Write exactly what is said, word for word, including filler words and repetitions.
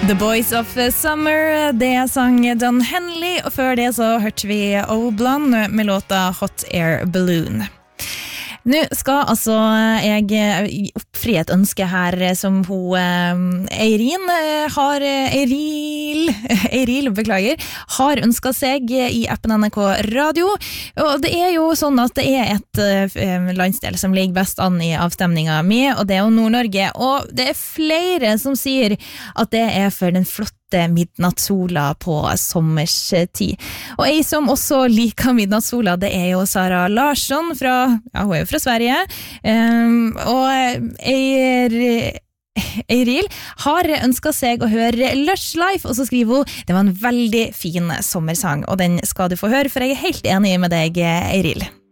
The Boys of Summer, det sang Don Henley, og før det så hørte vi Oblon med låta Hot Air Balloon. Nå skal altså jeg oppfri et ønske her som hun Eirin har Eiril, Eiril, beklager, har ønsket seg i appen N R K Radio, og det er jo sånn at det er et landsdel som ligger best an i avstemningen med, og det er jo Nord-Norge, og det er flere som sier at det er for den flotte midnattssola på sommerstid. Og jeg som også liker midnattssola, det er jo Sara Larsson fra, ja, hun er jo fra Sverige, um, og Eir, Eiril har ønsket seg å høre Lush Life, og så skriver hun, det var en veldig fin sommersang, og den skal du få høre, for jeg er helt enig med deg, Eiril.